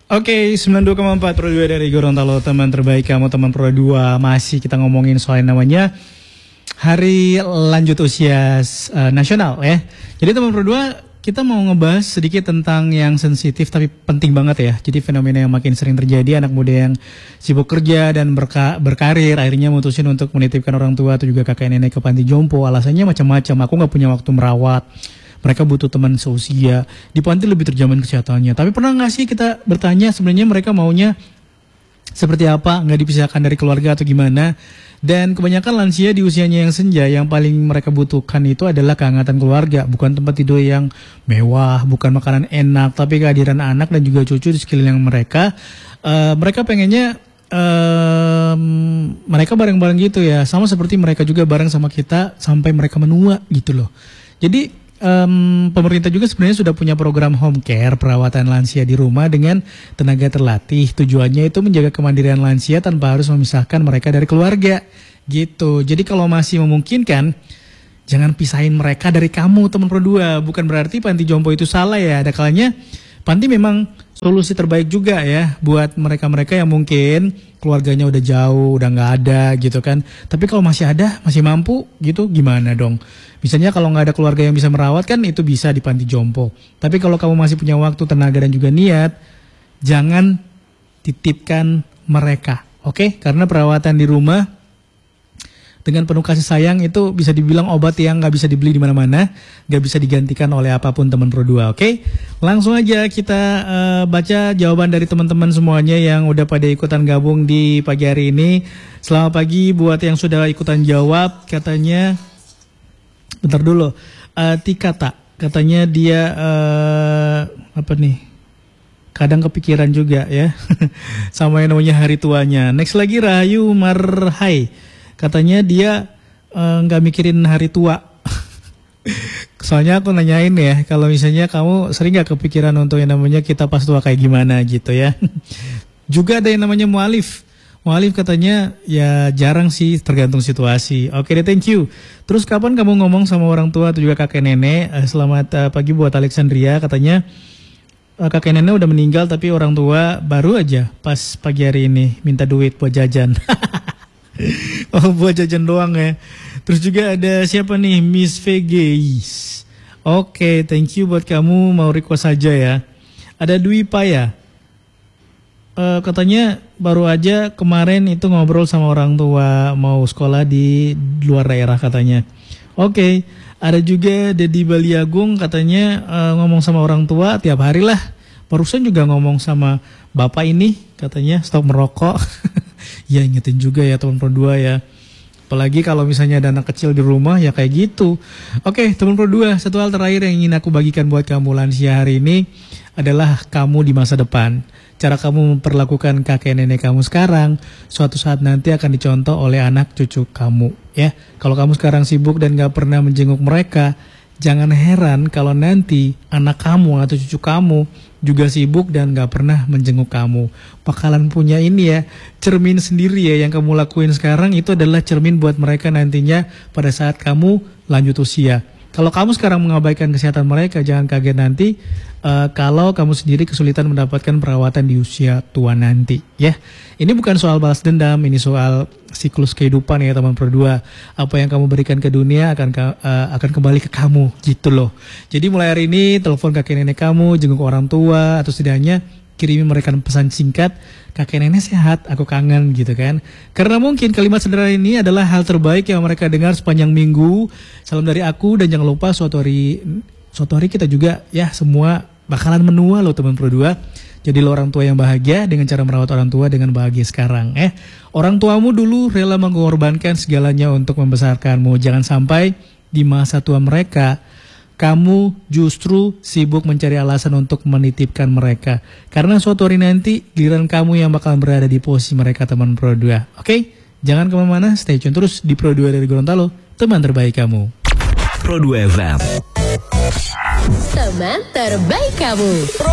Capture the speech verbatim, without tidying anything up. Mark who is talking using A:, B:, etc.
A: Oke, sembilan puluh dua koma empat Pro dua dari Gorontalo, teman terbaik kamu, teman Pro dua. Masih kita ngomongin soal yang namanya Hari Lanjut Usia uh, Nasional ya. Jadi teman Pro dua, kita mau ngebahas sedikit tentang yang sensitif tapi penting banget ya. Jadi fenomena yang makin sering terjadi, anak muda yang sibuk kerja dan berka berkarir akhirnya mutusin untuk menitipkan orang tua atau juga kakek nenek ke panti jompo. Alasannya macam-macam, aku gak punya waktu merawat, mereka butuh teman seusia, di panti lebih terjamin kesehatannya. Tapi pernah nggak sih kita bertanya sebenarnya mereka maunya seperti apa, nggak dipisahkan dari keluarga atau gimana? Dan kebanyakan lansia di usianya yang senja, yang paling mereka butuhkan itu adalah kehangatan keluarga, bukan tempat tidur yang mewah, bukan makanan enak, tapi kehadiran anak dan juga cucu di sekeliling mereka. Uh, mereka pengennya um, mereka bareng-bareng gitu ya, sama seperti mereka juga bareng sama kita sampai mereka menua gitu loh. Jadi Um, pemerintah juga sebenarnya sudah punya program home care, perawatan lansia di rumah dengan tenaga terlatih. Tujuannya itu menjaga kemandirian lansia tanpa harus memisahkan mereka dari keluarga gitu. Jadi kalau masih memungkinkan, jangan pisahin mereka dari kamu, teman Pro dua. Bukan berarti panti jompo itu salah ya. Ada kalanya panti memang solusi terbaik juga ya buat mereka-mereka yang mungkin keluarganya udah jauh, udah nggak ada gitu kan. Tapi kalau masih ada, masih mampu gitu, gimana dong? Misalnya kalau nggak ada keluarga yang bisa merawat kan itu bisa di panti jompo. Tapi kalau kamu masih punya waktu, tenaga dan juga niat, jangan titipkan mereka, oke? Okay? Karena perawatan di rumah dengan penuh kasih sayang itu bisa dibilang obat yang nggak bisa dibeli di mana-mana, nggak bisa digantikan oleh apapun, teman Pro dua, oke? Okay? Langsung aja kita uh, baca jawaban dari teman-teman semuanya yang udah pada ikutan gabung di pagi hari ini. Selamat pagi buat yang sudah ikutan jawab. Katanya, bentar dulu, uh, Tikata, katanya dia uh, apa nih? Kadang kepikiran juga ya, sama yang namanya hari tuanya. Next lagi Rahayu Marhai. Katanya dia nggak uh, mikirin hari tua. Soalnya aku nanyain ya, kalau misalnya kamu sering nggak kepikiran untuk yang namanya kita pas tua kayak gimana gitu ya. Juga ada yang namanya Mualif. Mualif katanya ya jarang sih, tergantung situasi. Oke deh, thank you. Terus kapan kamu ngomong sama orang tua atau juga kakek nenek? Uh, selamat uh, pagi buat Alexandria. Katanya uh, kakek nenek udah meninggal tapi orang tua baru aja pas pagi hari ini minta duit buat jajan. Oh, buat jajan doang ya. Terus juga ada siapa nih, Miss V G. Oke, thank you buat kamu, mau request saja ya. Ada Dwi Paya. Uh, katanya baru aja kemarin itu ngobrol sama orang tua mau sekolah di luar daerah katanya. Oke, ada juga Dedi Baliagung katanya uh, ngomong sama orang tua tiap hari lah. Barusan juga ngomong sama bapak ini katanya stop merokok. Ya ingetin juga ya teman Pro dua ya. Apalagi kalau misalnya ada anak kecil di rumah ya kayak gitu. Oke teman Pro dua, satu hal terakhir yang ingin aku bagikan buat kamu lansia hari ini adalah kamu di masa depan. Cara kamu memperlakukan kakek nenek kamu sekarang, suatu saat nanti akan dicontoh oleh anak cucu kamu ya. Kalau kamu sekarang sibuk dan gak pernah menjenguk mereka, jangan heran kalau nanti anak kamu atau cucu kamu juga sibuk dan gak pernah menjenguk kamu. Bakalan punya ini ya, cermin sendiri ya, yang kamu lakuin sekarang itu adalah cermin buat mereka nantinya pada saat kamu lanjut usia. Kalau kamu sekarang mengabaikan kesehatan mereka, jangan kaget nanti uh, kalau kamu sendiri kesulitan mendapatkan perawatan di usia tua nanti ya. Ini bukan soal balas dendam, ini soal siklus kehidupan ya teman Pro dua. Apa yang kamu berikan ke dunia akan uh, akan kembali ke kamu gitu loh. Jadi mulai hari ini telepon kakek nenek kamu, jenguk orang tua, atau setidaknya kirimi mereka pesan singkat, kakek nenek sehat, aku kangen gitu kan. Karena mungkin kalimat sederhana ini adalah hal terbaik yang mereka dengar sepanjang minggu. Salam dari aku dan jangan lupa suatu hari suatu hari kita juga ya semua bakalan menua loh teman Pro dua. Jadi lo orang tua yang bahagia dengan cara merawat orang tua dengan bahagia sekarang. Eh, orang tuamu dulu rela mengorbankan segalanya untuk membesarkanmu. Jangan sampai di masa tua mereka kamu justru sibuk mencari alasan untuk menitipkan mereka. Karena suatu hari nanti giliran kamu yang bakal berada di posisi mereka teman Pro dua. Oke? Jangan kemana-mana, stay tune terus di Pro dua dari Gorontalo, teman terbaik kamu.
B: Pro dua F M,
C: teman terbaik kamu.